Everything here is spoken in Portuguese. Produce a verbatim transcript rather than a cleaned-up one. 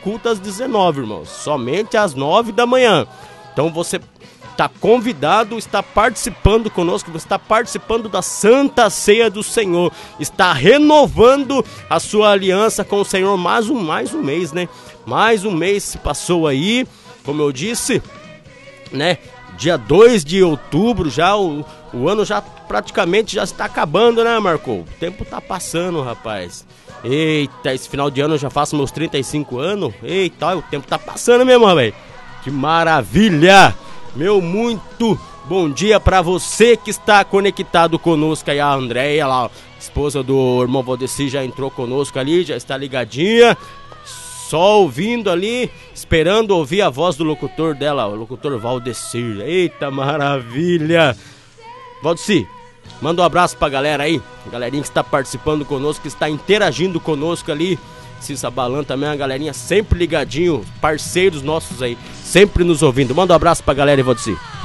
culto às dezenove, irmãos. Somente às nove da manhã. Então você está convidado, está participando conosco, você está participando da Santa Ceia do Senhor, está renovando a sua aliança com o Senhor mais um, mais um mês, né? Mais um mês se passou aí, como eu disse, né? Dia dois de outubro, já o, o ano já praticamente já está acabando, né, Marco? O tempo tá passando, rapaz. Eita, esse final de ano eu já faço meus trinta e cinco anos. Eita, o tempo tá passando mesmo, velho. Que maravilha! Meu muito bom dia pra você que está conectado conosco aí. A Andréia lá, esposa do irmão Valdeci, já entrou conosco ali, já está ligadinha. Só ouvindo ali, esperando ouvir a voz do locutor dela, o locutor Valdeci. Eita, maravilha! Valdeci, manda um abraço pra galera aí, a galerinha que está participando conosco, que está interagindo conosco ali. Cissa Balan também, a galerinha sempre ligadinho, parceiros nossos aí, sempre nos ouvindo. Manda um abraço pra galera aí, Valdeci.